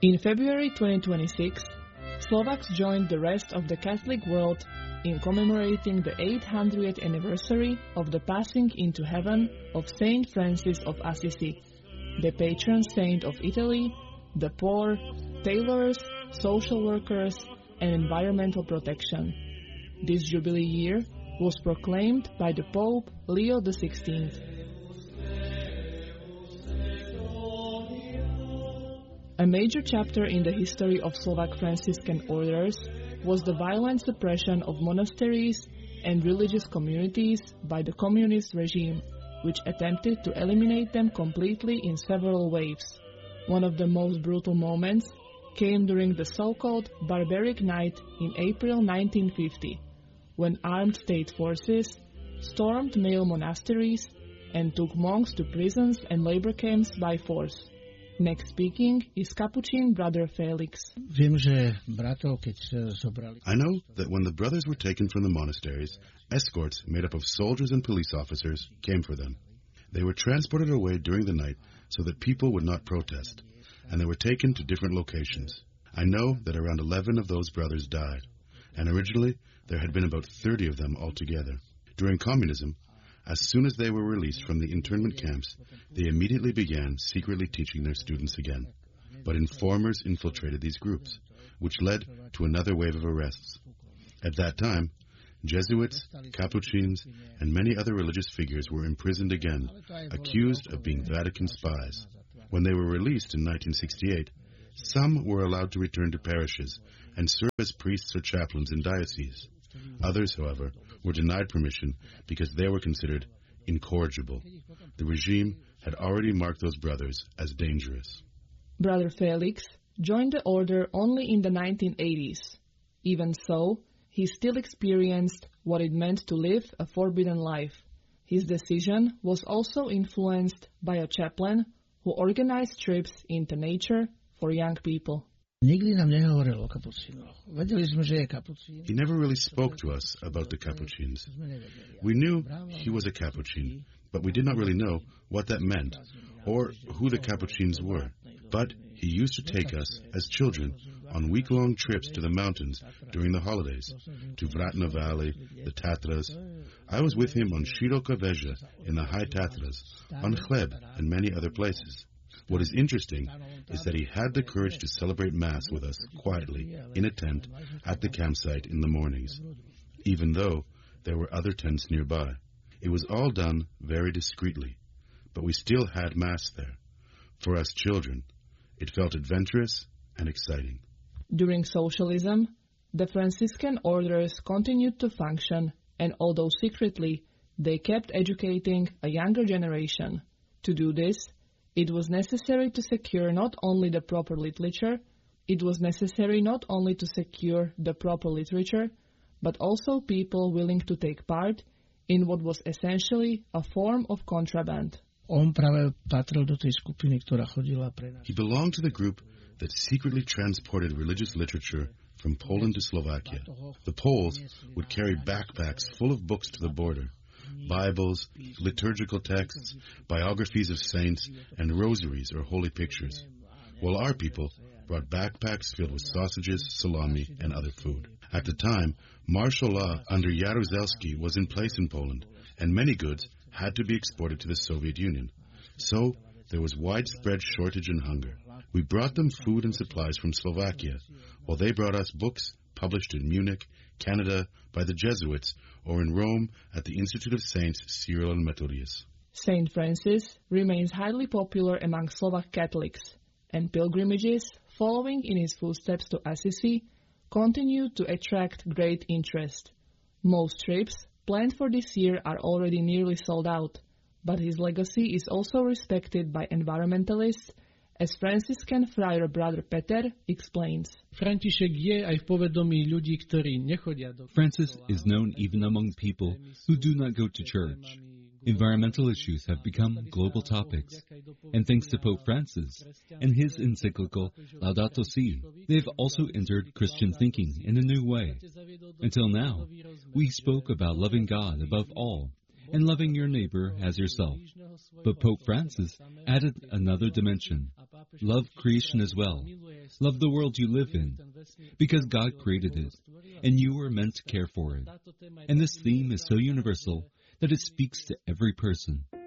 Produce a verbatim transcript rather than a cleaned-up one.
In February twenty twenty-six, Slovaks joined the rest of the Catholic world in commemorating the eight hundredth anniversary of the passing into heaven of Saint Francis of Assisi, the patron saint of Italy, the poor, tailors, social workers, and environmental protection. This jubilee year was proclaimed by the Pope Leo the sixteenth. A major chapter in the history of Slovak Franciscan orders was the violent suppression of monasteries and religious communities by the communist regime, which attempted to eliminate them completely in several waves. One of the most brutal moments came during the so-called Barbaric Night in April nineteen fifty, when armed state forces stormed male monasteries and took monks to prisons and labor camps by force. Next speaking is Capuchin brother Felix. I know that when the brothers were taken from the monasteries, escorts made up of soldiers and police officers came for them. They were transported away during the night so that people would not protest, and they were taken to different locations. I know that around eleven of those brothers died, and originally there had been about thirty of them altogether. During communism, as soon as they were released from the internment camps, they immediately began secretly teaching their students again. But informers infiltrated these groups, which led to another wave of arrests. At that time, Jesuits, Capuchins, and many other religious figures were imprisoned again, accused of being Vatican spies. When they were released in nineteen sixty-eight, some were allowed to return to parishes and serve as priests or chaplains in dioceses. Others, however, were denied permission because they were considered incorrigible. The regime had already marked those brothers as dangerous. Brother Felix joined the order only in the nineteen eighties. Even so, he still experienced what it meant to live a forbidden life. His decision was also influenced by a chaplain who organized trips into nature for young people. He never really spoke to us about the Capuchins. We knew he was a Capuchin, but we did not really know what that meant or who the Capuchins were. But he used to take us, as children, on week-long trips to the mountains during the holidays, to Vratna Valley, the Tatras. I was with him on Široka Veža in the High Tatras, on Chleb, and many other places. What is interesting is that he had the courage to celebrate Mass with us quietly, in a tent, at the campsite in the mornings, even though there were other tents nearby. It was all done very discreetly, but we still had Mass there. For us children, it felt adventurous and exciting. During socialism, the Franciscan orders continued to function, and although secretly, they kept educating a younger generation. To do this, it was necessary to secure not only the proper literature, it was necessary not only to secure the proper literature, but also people willing to take part in what was essentially a form of contraband. He belonged to the group that secretly transported religious literature from Poland to Slovakia. The Poles would carry backpacks full of books to the border. Bibles, liturgical texts, biographies of saints, and rosaries or holy pictures, while our people brought backpacks filled with sausages, salami, and other food. At the time, martial law under Jaruzelski was in place in Poland, and many goods had to be exported to the Soviet Union. So, there was widespread shortage and hunger. We brought them food and supplies from Slovakia, while they brought us books published in Munich, Canada, by the Jesuits, or in Rome at the Institute of Saints Cyril and Methodius. Saint Francis remains highly popular among Slovak Catholics, and pilgrimages following in his footsteps to Assisi continue to attract great interest. Most trips planned for this year are already nearly sold out, but his legacy is also respected by environmentalists, as Franciscan friar brother Peter explains. Francis is known even among people who do not go to church. Environmental issues have become global topics, and thanks to Pope Francis and his encyclical Laudato Si, they have also entered Christian thinking in a new way. Until now, we spoke about loving God above all and loving your neighbor as yourself. But Pope Francis added another dimension: love creation as well, Love the world you live in, because God created it, and you were meant to care for it. And this theme is so universal that it speaks to every person.